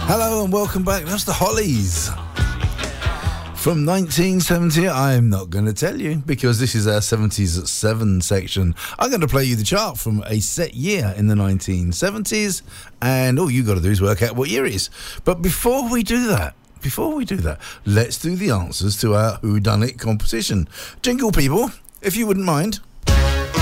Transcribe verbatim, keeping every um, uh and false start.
Hello and welcome back. That's the Hollies. From nineteen seventy, I'm not going to tell you because this is our seventies at seven section. I'm going to play you the chart from a set year in the nineteen seventies, and all you got to do is work out what year it is. But before we do that, before we do that, let's do the answers to our Who Done It competition. Jingle, people, if you wouldn't mind.